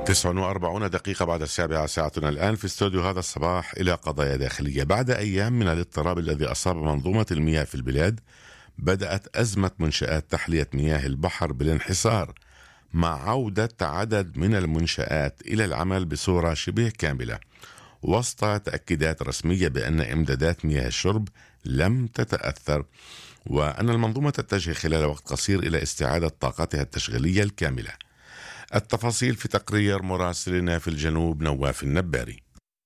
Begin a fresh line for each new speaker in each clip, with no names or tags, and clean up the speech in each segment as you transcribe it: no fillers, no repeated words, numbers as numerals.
49 دقيقة بعد 7 ساعتنا الآن في استوديو هذا الصباح إلى قضايا داخلية. بعد أيام من الاضطراب الذي أصاب منظومة المياه في البلاد، بدأت أزمة منشآت تحلية مياه البحر بالانحسار، مع عودة عدد من المنشآت إلى العمل بصورة شبه كاملة، وسط تأكيدات رسمية بأن إمدادات مياه الشرب لم تتأثر، وأن المنظومة تتجه خلال وقت قصير إلى استعادة طاقتها التشغيلية الكاملة. التفاصيل في تقرير مراسلنا في الجنوب نواف النباري.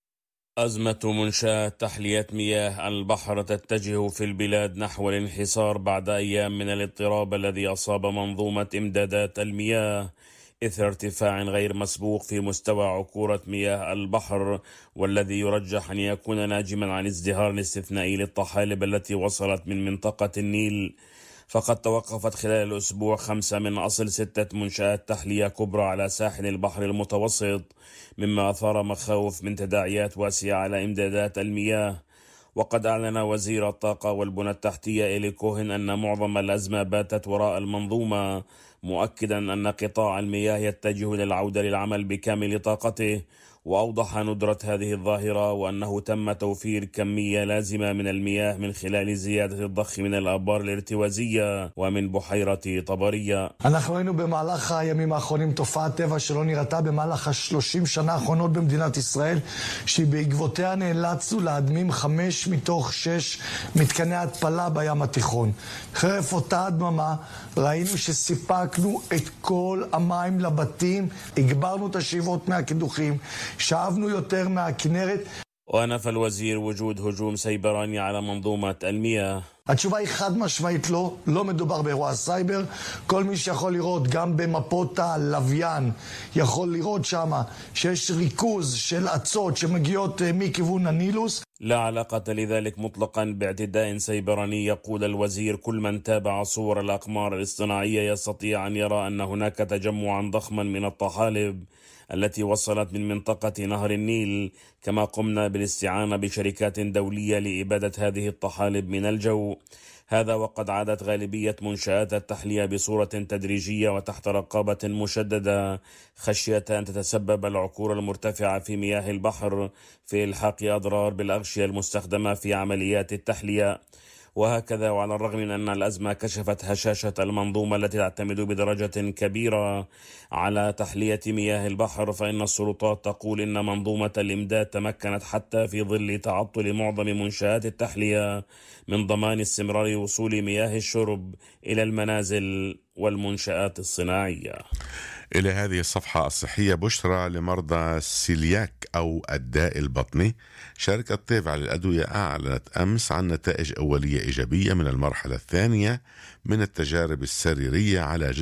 أزمة منشآت تحلية مياه البحر تتجه في البلاد نحو الانحسار بعد أيام من الاضطراب الذي أصاب منظومة إمدادات المياه إثر ارتفاع غير مسبوق في مستوى عكورة مياه البحر، والذي يرجح أن يكون ناجما عن ازدهار استثنائي للطحالب التي وصلت من منطقة النيل. فقد توقفت خلال الأسبوع 5 من أصل 6 منشآت تحلية كبرى على ساحل البحر المتوسط، مما أثار مخاوف من تداعيات واسعة على إمدادات المياه. وقد أعلن وزير الطاقة والبنى التحتية إلي كوهن أن معظم الأزمة باتت وراء المنظومة، مؤكدا أن قطاع المياه يتجه للعودة للعمل بكامل طاقته. وأوضح ندرة هذه الظاهرة وأنه تم توفير كمية لازمة من المياه من חלל زيادة الضخ من الآبار الارتوازية ומן בחירת طبرية.
אנחנו ראינו במהלך הימים האחרונים תופעת טבע שלא נראתה במהלך 30 שנה האחרונות במדינת ישראל, שבעקבותיה נאלצנו להדמים 5 מתוך 6 מתקני התפלה בים התיכון. חרף אותה הדממה ראינו שסיפקנו את כל המים לבתים, הגברנו את השאיבות מהקידוחים, שאבנו יותר מהכנרת.
ونفى الوزير وجود هجوم سيبراني على منظومة المياه.
התשובה היא חד משמעית לא מדובר באירוע סייבר. כל מי שיכול לראות גם במפות הלוויין יכול לראות שמה שיש ריכוז של עצות שמגיעות מכיוון הנילוס.
لا علاقة لذلك مطلقا باعتداء سيبراني، يقول الوزير. كل من تابع صور الأقمار الاصطناعية يستطيع أن يرى أن هناك تجمعا ضخما من الطحالب التي وصلت من منطقة نهر النيل، كما قمنا بالاستعانة بشركات دولية لإبادة هذه الطحالب من الجو. هذا وقد عادت غالبية منشآت التحلية بصورة تدريجية وتحت رقابة مشددة، خشية أن تتسبب العكور المرتفعة في مياه البحر في إلحاق أضرار بالأغشية المستخدمة في عمليات التحلية. وهكذا، وعلى الرغم من أن الأزمة كشفت هشاشة المنظومة التي تعتمد بدرجة كبيرة على تحلية مياه البحر، فإن السلطات تقول إن منظومة الإمداد تمكنت حتى في ظل تعطل معظم منشآت التحلية من ضمان استمرار وصول مياه الشرب إلى المنازل والمنشآت الصناعية.
إلى هذه الصفحة الصحية بشرى لمرضى السيلياك أو الداء البطني. شركة طيفع للأدوية أعلنت أمس عن نتائج أولية إيجابية من المرحلة الثانية من التجارب السريرية على جسم